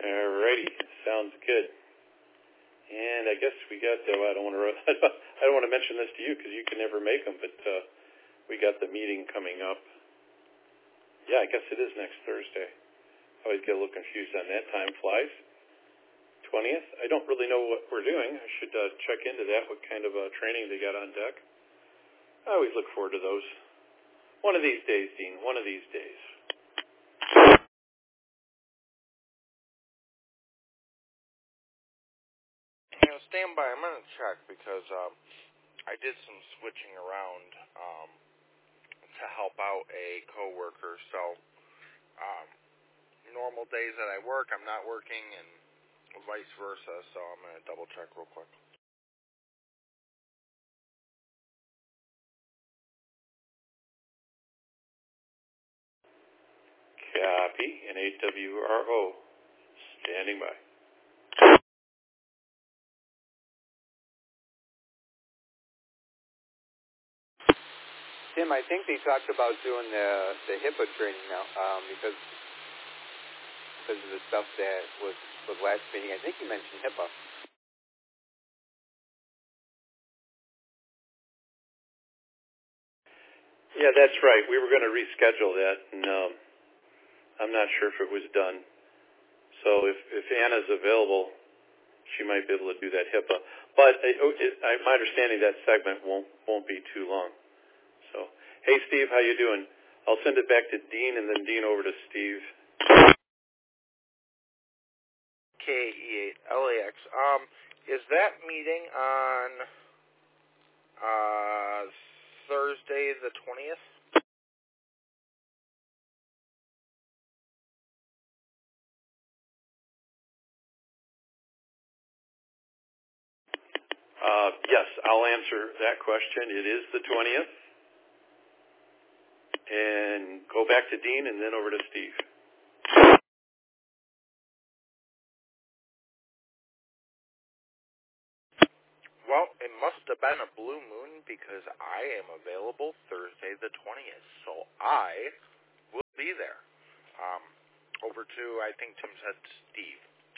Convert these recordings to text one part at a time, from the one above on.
Alrighty, sounds good. And I guess we got. I don't want to. I don't want to mention this to you because you can never make them. But we got the meeting coming up. Yeah, I guess it is next Thursday. I always get a little confused on that. Time flies. 20th. I don't really know what we're doing. I should check into that. What kind of training they got on deck? I always look forward to those. One of these days, Dean. One of these days. Stand by. I'm going to check because I did some switching around to help out a coworker. So normal days that I work, I'm not working, and vice versa. So I'm going to double check real quick. Copy. And AWRO. Standing by. Tim, I think they talked about doing the HIPAA training now because of the stuff that was last meeting. I think you mentioned HIPAA. Yeah, that's right. We were going to reschedule that, and I'm not sure if it was done. So if Anna's available, she might be able to do that HIPAA. But my understanding that segment won't be too long. So, hey, Steve, how you doing? I'll send it back to Dean, and then Dean over to Steve. KE8LAX. Is that meeting on Thursday the 20th? Yes, I'll answer that question. It is the 20th. And go back to Dean and then over to Steve. Well, it must have been a blue moon because I am available Thursday the 20th. So I will be there. Over to, I think Tim said Steve.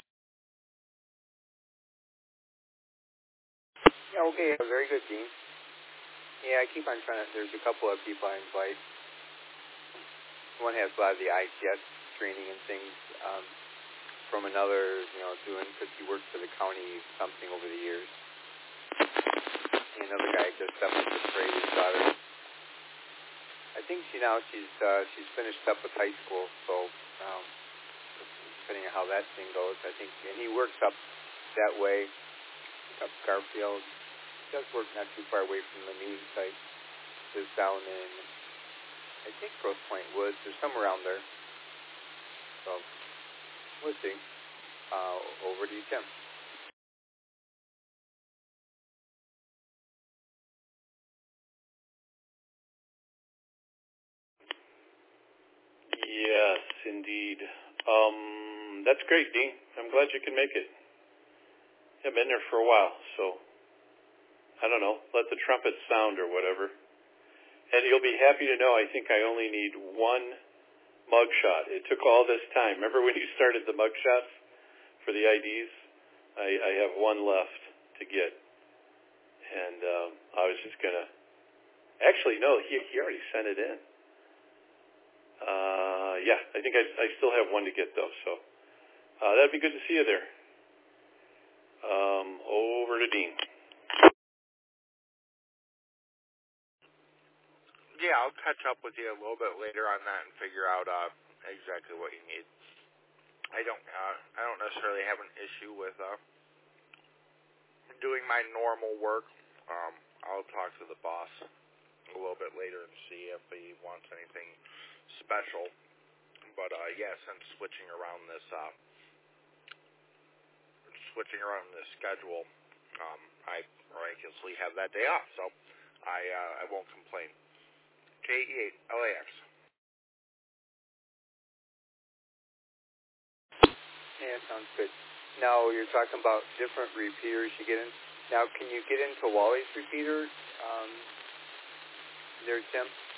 Yeah, okay, very good, Dean. Yeah, I keep on trying to, there's a couple of people I invite. One has a lot of the ICS training and things from another, doing, because he worked for the county something over the years. And another guy just up with the trade, his daughter. I think she's finished up with high school, so depending on how that thing goes, I think, and he works up that way, up Garfield. He does work not too far away from the meeting site. Lives down in, I think, Grosse Pointe Woods or somewhere around there. So, we'll see. Over to you, Tim. Yes, indeed. That's great, Dean. I'm glad you can make it. I've been there for a while, so I don't know. Let the trumpets sound or whatever. And you'll be happy to know I think I only need one mugshot. It took all this time. Remember when you started the mugshots for the IDs? I have one left to get. And I was just going to... Actually, no, he already sent it in. Yeah, I think I still have one to get, though. So that'd be good to see you there. Over to Dean. Yeah, I'll catch up with you a little bit later on that and figure out exactly what you need. I don't necessarily have an issue with doing my normal work. I'll talk to the boss a little bit later and see if he wants anything special. But since switching around this schedule, I miraculously have that day off, so I won't complain. KE8LAX. Yeah, sounds good. Now, you're talking about different repeaters you get in. Now, can you get into Wally's repeater there, Tim?